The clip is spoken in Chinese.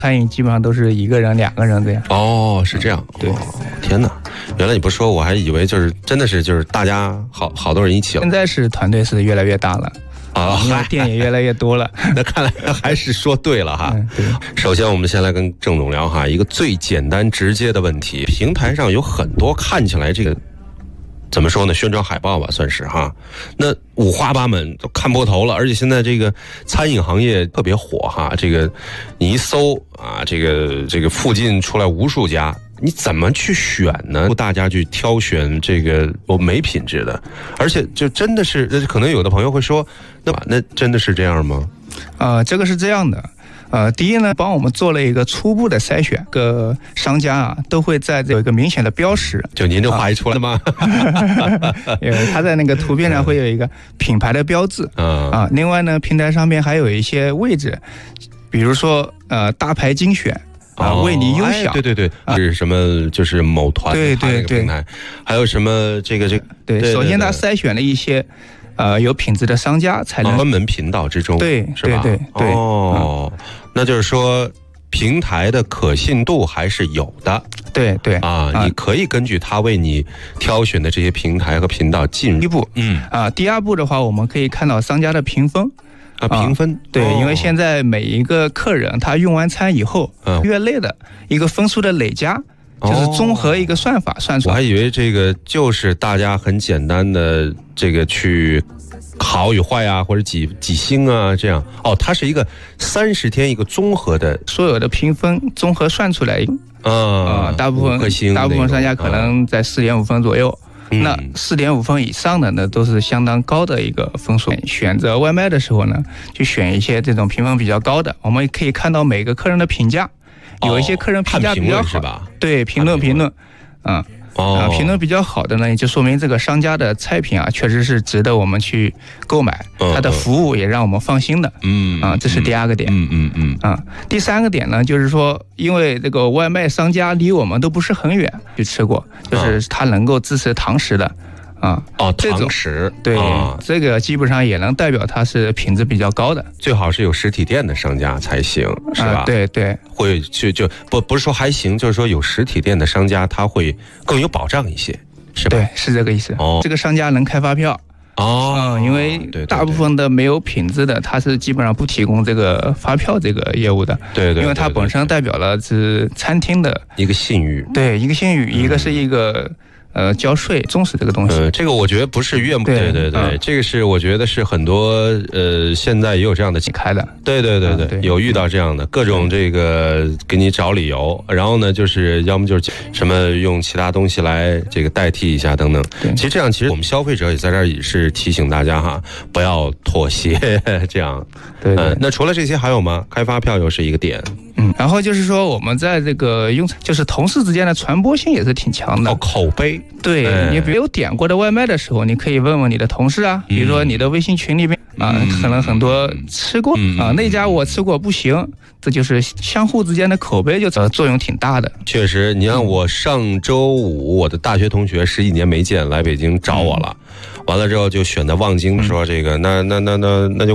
餐饮基本上都是1个人、2个人这样。 哦，是这样。 对， 天哪！原来你不说，我还以为就是真的是就是大家好多人一起了。 现在是团队是越来越大了。因为店也越来越多了。 那看来还是说对了哈。 对。 首先我们先来跟郑总聊哈，一个最简单直接的问题，平台上有很多看起来这个怎么说呢，宣传海报吧算是哈，那五花八门都看破头了，而且现在这个餐饮行业特别火哈，这个你一搜啊，这个附近出来无数家，你怎么去选呢？大家去挑选这个没品质的，而且就真的是，可能有的朋友会说，那真的是这样吗？ 这个是这样的。第一呢，帮我们做了一个初步的筛选，各商家啊都会在有一个明显的标识。 就您这话一出来吗？ 它在那个图片上会有一个品牌的标志。另外呢，平台上面还有一些位置，比如说大牌精选。为你优享， 对，是什么？就是某团的平台，还有什么这个对，首先他筛选了一些有品质的商家才能专门频道之中， 对， 是吧？ 对。 那就是说平台的可信度还是有的。 对你可以根据他为你挑选的这些平台和频道进一步。 第二步的话，我们可以看到商家的评分。 评分对，因为现在每一个客人他用完餐以后，月内的一个分数的累加，就是综合一个算法算出来。 我还以为这个就是大家很简单的这个去好与坏啊，或者几星啊这样。它是一个30天一个综合的所有的评分综合算出来。大部分商家可能在4.5分左右。那4.5分以上的呢，都是相当高的一个分数。选择外卖的时候呢，就选一些这种评分比较高的。我们可以看到每个客人的评价，有一些客人评价比较好， 是吧？ 对，评论，评论比较好的呢，也就说明这个商家的菜品啊，确实是值得我们去购买，他的服务也让我们放心的。这是第二个点。第三个点呢，就是说，因为这个外卖商家离我们都不是很远，去吃过，就是他能够支持堂食的。 堂食， 对，这个基本上也能代表它是品质比较高的， 最好是有实体店的商家才行，是吧？ 对， 会去就不是说还行，就是说有实体店的商家他会更有保障一些，是吧？ 对，是这个意思。这个商家能开发票。因为大部分的没有品质的，它是基本上不提供这个发票这个业务的。对，因为它本身代表了是餐厅的一个信誉。 对，一个信誉，一个是一个交税重视这个东西。 这个我觉得不是对，这个是我觉得是很多现在也有这样的开的。 对，有遇到这样的各种这个给你找理由，然后呢就是要么就是什么用其他东西来这个代替一下等等。其实这样，其实我们消费者也在这儿也是提醒大家哈，不要妥协这样。 对。 那除了这些还有吗？开发票又是一个点。 然后就是说我们在这个就是同事之间的传播性也是挺强的。 口碑。 对，你没有点过的外卖的时候，你可以问问你的同事啊，比如说你的微信群里面可能很多吃过那家我吃过不行，这就是相互之间的口碑就作用挺大的。 确实，你看我上周五我的大学同学10几年没见来北京找我了，完了之后就选在望京说这个那就